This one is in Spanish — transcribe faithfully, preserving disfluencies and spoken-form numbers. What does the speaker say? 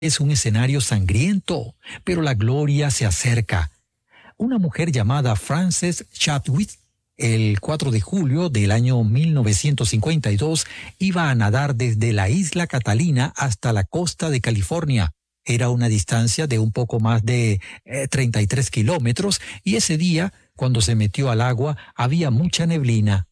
Es un escenario sangriento, pero la gloria se acerca. Una mujer llamada Frances Chadwick, el cuatro de julio del año mil novecientos cincuenta y dos, iba a nadar desde la isla Catalina hasta la costa de California. Era una distancia de un poco más de eh, treinta y tres kilómetros, y ese día, cuando se metió al agua, había mucha neblina.